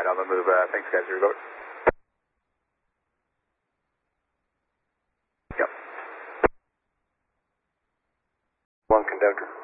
right, on the move. Thanks, guys. Reload. Yep. 1 conductor.